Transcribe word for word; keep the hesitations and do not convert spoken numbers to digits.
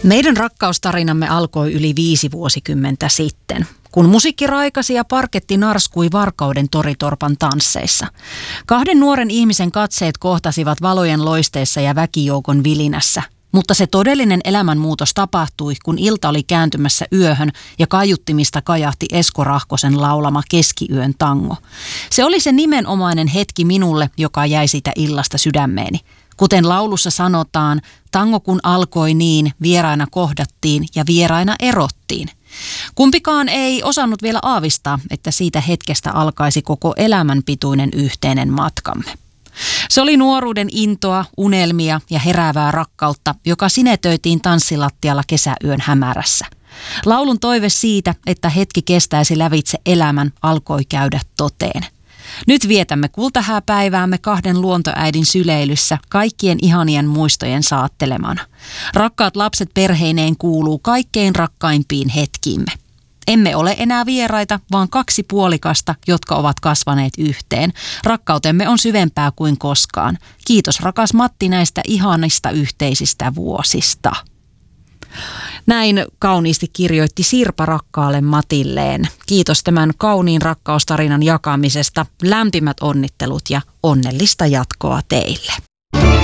Meidän rakkaustarinamme alkoi yli viisi vuosikymmentä sitten, kun musiikki raikasi ja parketti narskui Varkauden toritorpan tansseissa. Kahden nuoren ihmisen katseet kohtasivat valojen loisteessa ja väkijoukon vilinässä. Mutta se todellinen elämänmuutos tapahtui, kun ilta oli kääntymässä yöhön ja kaiuttimista kajahti Esko Rahkosen laulama Keskiyön tango. Se oli se nimenomainen hetki minulle, joka jäi siitä illasta sydämeeni. Kuten laulussa sanotaan, tango kun alkoi niin, vieraina kohdattiin ja vieraina erottiin. Kumpikaan ei osannut vielä aavistaa, että siitä hetkestä alkaisi koko elämän pituinen yhteinen matkamme. Se oli nuoruuden intoa, unelmia ja heräävää rakkautta, joka sinetöitiin tanssilattialla kesäyön hämärässä. Laulun toive siitä, että hetki kestäisi lävitse elämän, alkoi käydä toteen. Nyt vietämme kultahääpäiväämme kahden luontoäidin syleilyssä kaikkien ihanien muistojen saattelemana. Rakkaat lapset perheineen kuuluu kaikkein rakkaimpiin hetkiimme. Emme ole enää vieraita, vaan kaksi puolikasta, jotka ovat kasvaneet yhteen. Rakkautemme on syvempää kuin koskaan. Kiitos rakas Matti näistä ihanista yhteisistä vuosista. Näin kauniisti kirjoitti Sirpa rakkaalle Matilleen. Kiitos tämän kauniin rakkaustarinan jakamisesta. Lämpimät onnittelut ja onnellista jatkoa teille.